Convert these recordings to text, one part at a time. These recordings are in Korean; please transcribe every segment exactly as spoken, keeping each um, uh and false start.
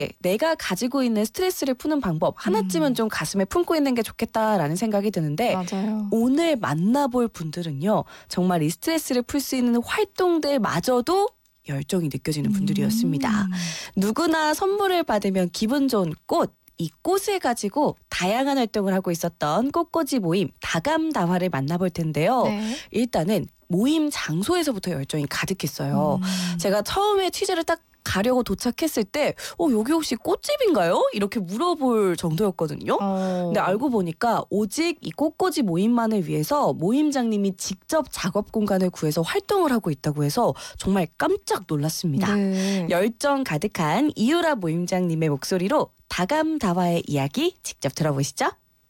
내가 가지고 있는 스트레스를 푸는 방법 하나쯤은 음. 좀 가슴에 품고 있는 게 좋겠다라는 생각이 드는데 맞아요. 오늘 만나볼 분들은요. 정말 이 스트레스를 풀 수 있는 활동들마저도 열정이 느껴지는 분들이었습니다. 음. 누구나 선물을 받으면 기분 좋은 꽃. 이 꽃을 가지고 다양한 활동을 하고 있었던 꽃꽂이 모임 다감다화를 만나볼 텐데요. 네. 일단은 모임 장소에서부터 열정이 가득했어요. 음. 제가 처음에 취재를 딱 가려고 도착했을 때 어, 여기 혹시 꽃집인가요? 이렇게 물어볼 정도였거든요. 어. 근데 알고 보니까 오직 이 꽃꽂이 모임만을 위해서 모임장님이 직접 작업 공간을 구해서 활동을 하고 있다고 해서 정말 깜짝 놀랐습니다. 네. 열정 가득한 이유라 모임장님의 목소리로 다감다화의 이야기 직접 들어보시죠.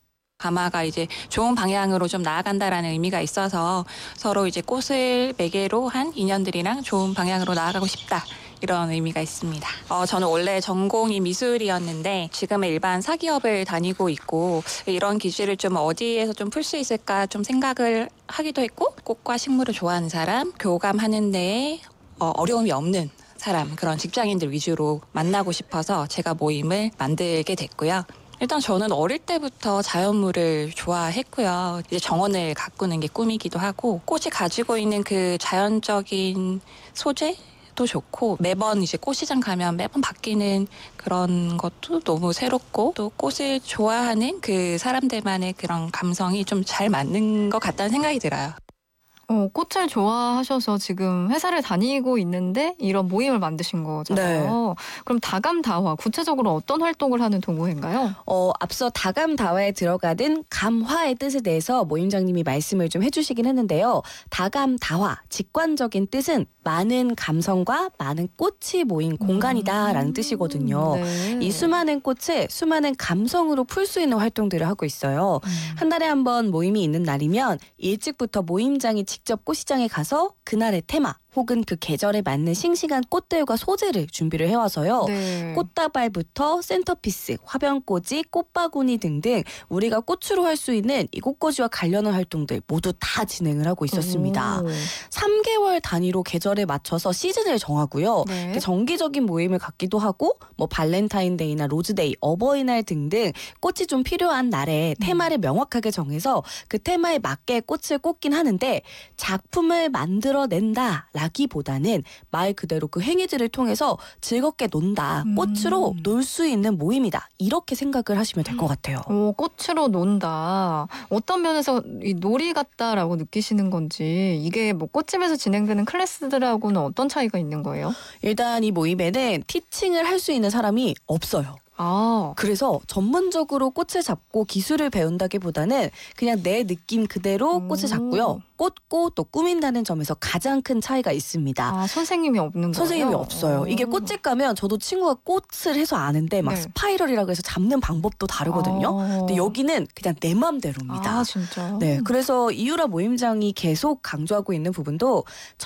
가마가 이제 좋은 방향으로 좀 나아간다라는 의미가 있어서 서로 이제 꽃을 매개로 한 인연들이랑 좋은 방향으로 나아가고 싶다. 이런 의미가 있습니다. 어, 저는 원래 전공이 미술이었는데 지금은 일반 사기업을 다니고 있고 이런 기질을 좀 어디에서 좀 풀 수 있을까 좀 생각을 하기도 했고 꽃과 식물을 좋아하는 사람, 교감하는 데에 어, 어려움이 없는 사람 그런 직장인들 위주로 만나고 싶어서 제가 모임을 만들게 됐고요. 일단 저는 어릴 때부터 자연물을 좋아했고요. 이제 정원을 가꾸는 게 꿈이기도 하고 꽃이 가지고 있는 그 자연적인 소재도 좋고 매번 이제 꽃시장 가면 매번 바뀌는 그런 것도 너무 새롭고 또 꽃을 좋아하는 그 사람들만의 그런 감성이 좀 잘 맞는 것 같다는 생각이 들어요. 어, 꽃을 좋아하셔서 지금 회사를 다니고 있는데 이런 모임을 만드신 거잖아요. 그럼 다감다화 구체적으로 어떤 활동을 하는 동호회인가요? 어, 앞서 다감다화에 들어가는 감화의 뜻에 대해서 모임장님이 말씀을 좀 해주시긴 했는데요. 다감다화, 직관적인 뜻은 많은 감성과 많은 꽃이 모인 공간이다라는 음, 뜻이거든요. 네. 이 수많은 꽃을 수많은 감성으로 풀 수 있는 활동들을 하고 있어요. 음. 한 달에 한 번 모임이 있는 날이면 일찍부터 모임장이 직접 꽃시장에 가서 그날의 테마 혹은 그 계절에 맞는 싱싱한 꽃들과 소재를 준비를 해와서요. 네. 꽃다발부터 센터피스, 화병꽂이, 꽃바구니 등등 우리가 꽃으로 할 수 있는 이 꽃꽂이와 관련한 활동들 모두 다 진행을 하고 있었습니다. 오. 삼 개월 단위로 계절에 맞춰서 시즌을 정하고요. 네. 정기적인 모임을 갖기도 하고 뭐 발렌타인데이나 로즈데이, 어버이날 등등 꽃이 좀 필요한 날에 테마를 명확하게 정해서 그 테마에 맞게 꽃을 꽂긴 하는데 작품을 만들어낸다 라기보다는 말 그대로 그 행위들을 통해서 즐겁게 논다. 음. 꽃으로 놀 수 있는 모임이다. 이렇게 생각을 하시면 될 것 같아요. 오, 꽃으로 논다. 어떤 면에서 이 놀이 같다라고 느끼시는 건지 이게 뭐 꽃집에서 진행되는 클래스들하고는 어떤 차이가 있는 거예요? 일단 이 모임에는 티칭을 할 수 있는 사람이 없어요. 아, 그래서 전문적으로 꽃을 잡고 기술을 배운다기보다는 그냥 내 느낌 그대로 음. 꽃을 잡고요. 꽂고 또 꾸민다는 점에서 가장 큰 차이가 있습니다. 아 선생님이 없는 거예요? 선생님이 없어요. 이게 꽃집 가면 저도 친구가 꽃을 해서 아는데 막 네. 스파이럴이라고 해서 잡는 방법도 다르거든요. 아. 근데 여기는 그냥 내 맘대로입니다. 아 진짜요? 네, 그래서 이유라 모임장이 계속 강조하고 있는 부분도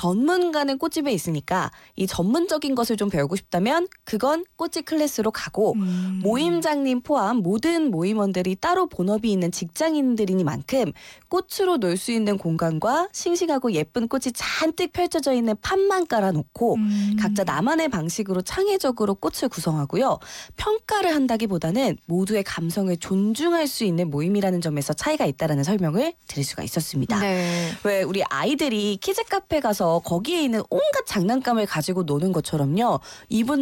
전문가는 꽃집에 있으니까 이 전문적인 것을 좀 배우고 싶다면 그건 꽃집 클래스로 가고 음. 모임장님 포함 모든 모임원들이 따로 본업이 있는 직장인들이니만큼 꽃으로 놀 수 있는 공간과 싱싱하고 예쁜 꽃이 잔뜩 펼쳐져 있는 판만 깔아놓고 음. 각자 나만의 방식으로 창의적으로 꽃을 구성하고요. 평가를 한다기보다는 모두의 감성을 존중할 수 있는 모임이라는 점에서 차이가 있다는 설명을 드릴 수가 있었습니다. 네. 왜 우리 아이들이 키즈 카페 가서 거기에 있는 온갖 장난감을 가지고 노는 것처럼요. 이분